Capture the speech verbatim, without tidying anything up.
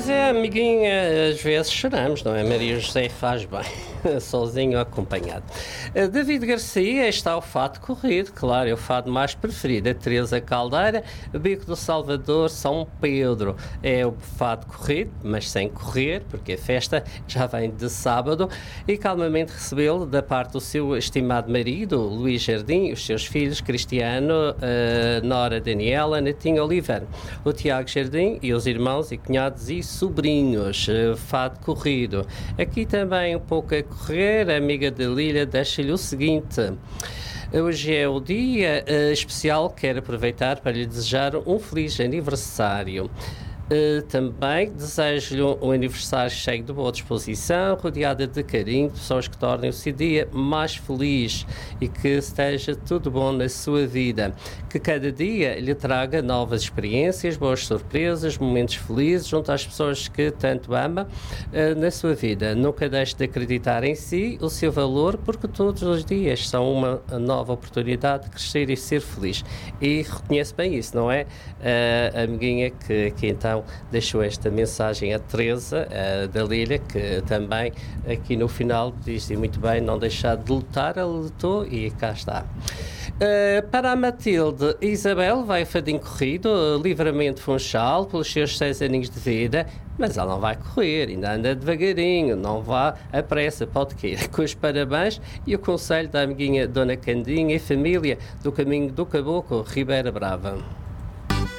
Pois é, amiguinha, às vezes choramos, não é? Maria José faz bem, sozinho ou acompanhado. Uh, David Garcia está o fado corrido, claro, é o fado mais preferido. A Teresa Caldeira, Bico do Salvador, São Pedro. É o fado corrido, mas sem correr, porque a festa já vem de sábado. E calmamente recebê-lo da parte do seu estimado marido, Luís Jardim, os seus filhos, Cristiano, uh, Nora Daniela, Netinho Oliveira, o Tiago Jardim e os irmãos e cunhados e sobrinhos. Uh, fado corrido. Aqui também um pouco a correr, a amiga de Lília deixa-lhe o seguinte: hoje é o dia uh, especial, quero aproveitar para lhe desejar um feliz aniversário. Uh, também desejo-lhe um, um aniversário cheio de boa disposição, rodeada de carinho, de pessoas que tornem o seu dia mais feliz e que esteja tudo bom na sua vida. Que cada dia lhe traga novas experiências, boas surpresas, momentos felizes junto às pessoas que tanto ama uh, na sua vida. Nunca deixe de acreditar em si, o seu valor, porque todos os dias são uma nova oportunidade de crescer e ser feliz. E reconhece bem isso, não é? Uh, a amiguinha que, que então deixou esta mensagem a Teresa, a da Lília, que também aqui no final diz muito bem, não deixar de lutar, ela lutou e cá está. Uh, para a Matilde, Isabel vai fadinho corrido, uh, livramento Funchal, pelos seus seis aninhos de vida, mas ela não vai correr, ainda anda devagarinho, não vá à pressa, pode ir. Com os parabéns e o conselho da amiguinha Dona Candinha e família do Caminho do Caboclo, Ribeira Brava.